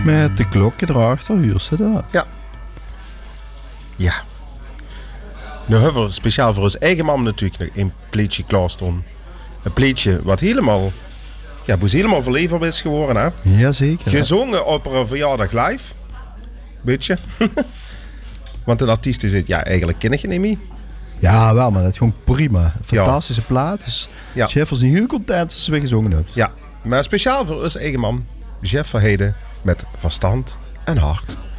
Met de klokje erachter, huur ze daar. Ja. Ja. Nu hebben we speciaal voor ons eigen man natuurlijk nog een pleetje klaarstaan. Een pleetje wat helemaal... Ja, moest helemaal verleverbaar is geworden, hè? Jazeker. Gezongen op een verjaardag live. Beetje. Want een artiest is het, ja, eigenlijk ken ik je niet meer. Ja, wel, maar dat is gewoon prima. Fantastische plaat. Dus Ja. Jeff was heel content als ze weer gezongen hebben. Ja, maar speciaal voor ons eigen man, Jeff Verheijden, met verstand en hart.